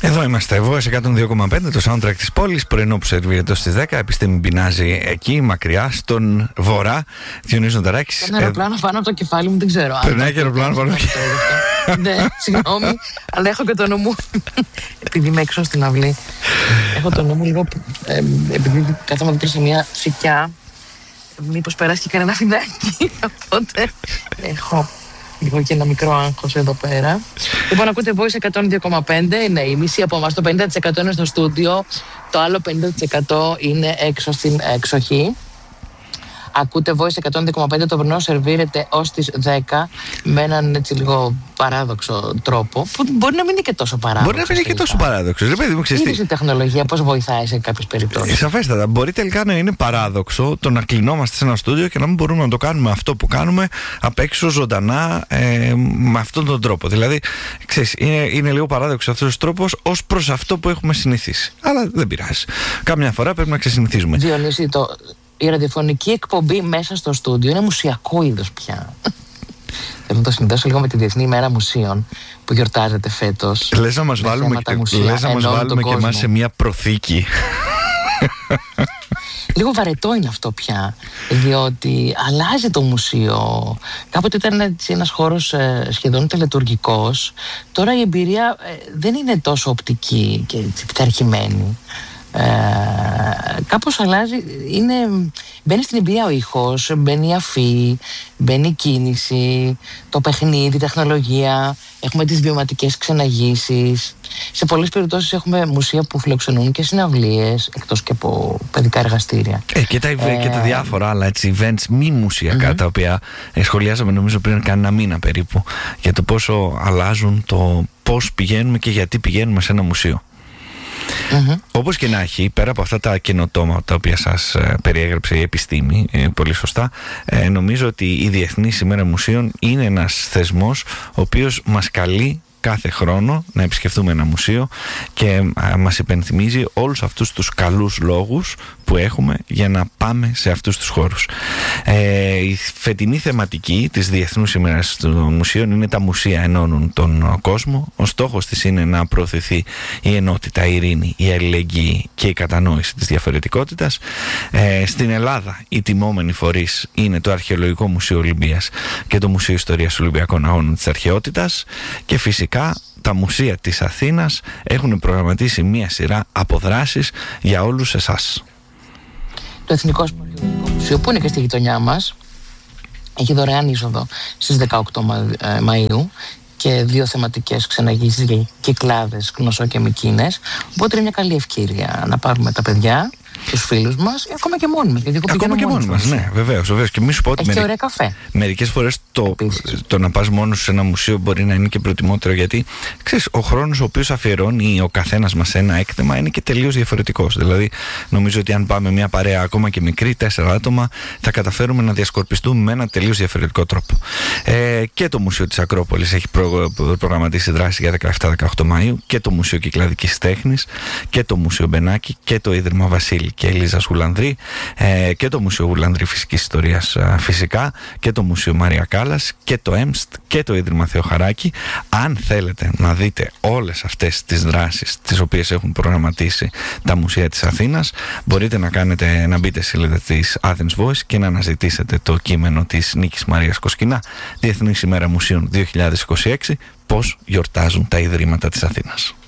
Εδώ είμαστε, εγώ σε 102,5, το soundtrack της πόλης, πρωινό που σερβίρεται στις 10, επιστήμη πεινάζει εκεί, μακριά, στον βορρά. Διονύσης Νοταράκης. Ένα αεροπλάνο πάνω από το κεφάλι μου, δεν ξέρω. Περνάει και αεροπλάνο πάνω από το κεφάλι. Ναι, συγγνώμη, αλλά έχω και το νου μου, επειδή είμαι έξω στην αυλή, έχω το νου μου λίγο, επειδή κάθομαι δίπλα σε μια σικιά, μήπως περάσει και κανένα φιδάκι, οπότε έχω λίγο και ένα μικρό άγχος εδώ πέρα. Λοιπόν, ακούτε Voice 102,5. Ναι, η μισή από εμάς, το 50% είναι στο στούντιο, το άλλο 50% είναι έξω στην εξοχή. Ακούτε Voice 102,5, το πρωινό σερβίρεται ως τις 10 με έναν έτσι λίγο παράδοξο τρόπο, που μπορεί να μην είναι και τόσο παράδοξο. Μπορεί να μην είναι και τόσο παράδοξο. Είδες η τεχνολογία πώς βοηθάει σε κάποιες περιπτώσεις. Σαφέστατα. Μπορεί τελικά να είναι παράδοξο το να κλεινόμαστε σε ένα στούντιο και να μην μπορούμε να το κάνουμε αυτό που κάνουμε απ' έξω ζωντανά με αυτόν τον τρόπο. Δηλαδή, ξέρεις, είναι λίγο παράδοξο αυτός ο τρόπος ως προς αυτό που έχουμε συνηθίσει. Αλλά δεν πειράζει. Κάμια φορά πρέπει να ξεσυνηθίζουμε. Διονύση, η ραδιοφωνική εκπομπή μέσα στο στούντιο είναι μουσιακό είδος πια. Θέλω να το συνδέσω λίγο με τη Διεθνή ημέρα μουσείων που γιορτάζεται φέτος. Λες να μας βάλουμε και εμάς σε μια προθήκη. Λίγο βαρετό είναι αυτό πια, διότι αλλάζει το μουσείο. Κάποτε ήταν έτσι ένας χώρος σχεδόν τελετουργικός. Τώρα η εμπειρία δεν είναι τόσο οπτική και πειθαρχημένη. Κάπως αλλάζει, μπαίνει στην εμπειρία ο ήχος, μπαίνει η αφή, μπαίνει η κίνηση, το παιχνίδι, η τεχνολογία, έχουμε τις βιωματικές ξεναγήσεις. Σε πολλές περιπτώσεις έχουμε μουσεία που φιλοξενούν και συναυλίες, εκτός και από παιδικά εργαστήρια. Και τα διάφορα άλλα έτσι, events μη μουσιακά, τα οποία σχολιάζαμε νομίζω πριν κανένα μήνα περίπου, για το πόσο αλλάζουν το πώς πηγαίνουμε και γιατί πηγαίνουμε σε ένα μουσείο. Όπως και να έχει, πέρα από αυτά τα καινοτόμα τα οποία σας περιέγραψε η επιστήμη, πολύ σωστά, νομίζω ότι η Διεθνής ημέρα μουσείων είναι ένας θεσμός ο οποίος μας καλεί κάθε χρόνο να επισκεφτούμε ένα μουσείο και μας υπενθυμίζει όλους αυτούς τους καλούς λόγους που έχουμε για να πάμε σε αυτούς τους χώρους. Η φετινή θεματική της Διεθνούς ημέρας των μουσείων είναι «Τα μουσεία ενώνουν τον κόσμο». Ο στόχος της είναι να προωθηθεί η ενότητα, η ειρήνη, η αλληλεγγύη και η κατανόηση της διαφορετικότητας. Στην Ελλάδα οι τιμόμενοι φορείς είναι το Αρχαιολογικό Μουσείο Ολυμπίας και το Μουσείο Ιστορίας Ολυμπιακών Αγώνων της Αρχαιότητας, και φυσικά τα μουσεία της Αθήνας έχουν προγραμματίσει μία σειρά αποδράσεις για όλους εσάς. Το Εθνικό Μουσείο, που είναι και στη γειτονιά μας, έχει δωρεάν είσοδο στις 18 Μαΐου και 2 θεματικές ξεναγήσεις για Κυκλάδες, Κνωσό και Μυκίνες. Οπότε είναι μια καλή ευκαιρία να πάρουμε τα παιδιά, τους φίλους μας, ακόμα και μόνοι μας. Ακόμα και μόνοι μας, ναι, βεβαίως. Και μη σου πω ότι έχει ωραία καφέ. Μερικές φορές το να πας μόνος σε ένα μουσείο μπορεί να είναι και προτιμότερο, γιατί ξέρεις, ο χρόνος ο οποίος αφιερώνει ο καθένας μας σε ένα έκθεμα είναι και τελείως διαφορετικός. Δηλαδή, νομίζω ότι αν πάμε μια παρέα ακόμα και μικρή, 4 άτομα, θα καταφέρουμε να διασκορπιστούμε με ένα τελείως διαφορετικό τρόπο. Και το Μουσείο της Ακρόπολης έχει προγραμματίσει δράση για 17-18 Μαΐου, και το Μουσείο Κυκλαδικής Τέχνης, και το Μουσείο Μπενάκη, και το Ίδρυμα Βασίλη και Ελίζας Γουλανδρή, και το Μουσείο Γουλανδρή Φυσικής Ιστορίας φυσικά, και το Μουσείο Μαρία Κάλλας, και το ΕΜΣΤ και το Ίδρυμα Θεοχαράκη. Αν θέλετε να δείτε όλες αυτές τις δράσεις τις οποίες έχουν προγραμματίσει τα μουσεία της Αθήνας, μπορείτε να μπείτε στη σελίδα της Athens Voice και να αναζητήσετε το κείμενο της Νίκης Μαρίας Κοσκινά, Διεθνής ημέρα μουσείων 2026, πώς γιορτάζουν τα Ιδρύματα της Αθήνας.